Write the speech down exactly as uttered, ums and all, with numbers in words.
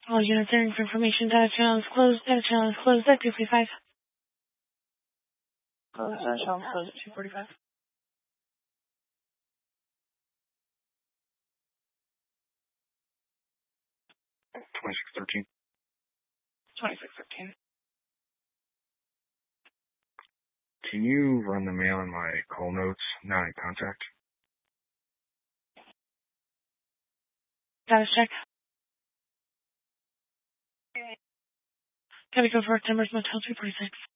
All units hearing for information. Data channel is closed. Data channel is closed at two forty-five. Closed. Data channel is closed at two forty-five. twenty-six thirteen. twenty-six thirteen. Can you run the mail in my call notes, not in contact? Status check. Heavy go for Timbers Motel two forty-six.